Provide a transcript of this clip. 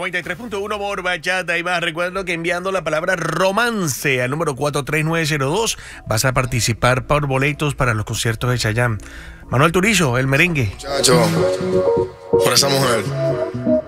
93.1 por Bachata y más. Recuerdo que enviando la palabra romance al número 43902 vas a participar por boletos para los conciertos de Chayanne. Manuel Turizo, el merengue. Muchacho, por esa mujer.